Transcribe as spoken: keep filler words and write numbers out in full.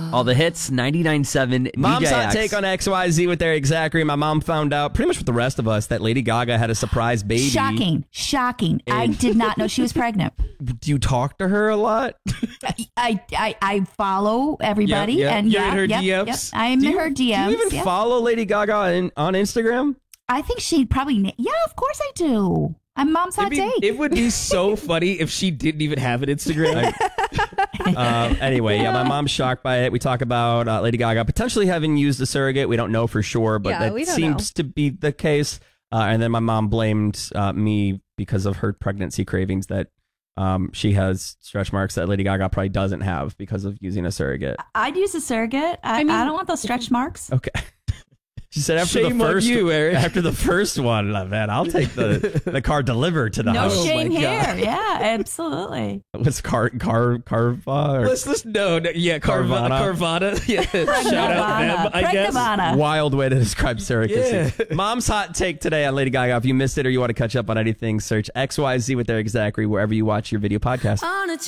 All the hits, ninety-nine point seven Mom's D J hot X. take on X Y Z with Eric Zachary. My mom found out, pretty much with the rest of us, that Lady Gaga had a surprise baby. Shocking. Shocking. I did not know she was pregnant. Do you talk to her a lot? I I, I follow everybody. Yep, yep. and You're yeah, in her yep, D Ms? Yep. I am Do in you- her D Ms. Do you even yeah. follow Lady Gaga in, on Instagram? I think she'd probably... Yeah, of course I do. I'm Mom's hot It'd be- take. It would be so funny if she didn't even have an Instagram. uh, anyway, yeah, my mom's shocked by it. We talk about uh, Lady Gaga potentially having used a surrogate. We don't know for sure, but Yeah, we that don't seems to be the case. Uh, and then my mom blamed uh, me because of her pregnancy cravings that um, she has stretch marks that Lady Gaga probably doesn't have because of using a surrogate. I'd use a surrogate. I, I, I mean- don't want those stretch marks. Okay. She said after Shame the on first you, Eric. after the first one, man, I'll take the the car delivered to the No house. shame my here. God. Yeah, absolutely. What's car car carva? Or Let's let's no, no yeah, Carvana. Carvana. Carvana. Yeah, shout out them. I guess. Pregnavana. Wild way to describe surrogacy. Yeah. Mom's hot take today on Lady Gaga. If you missed it or you want to catch up on anything, search X Y Z with Eric Zachary wherever you watch your video podcast. On a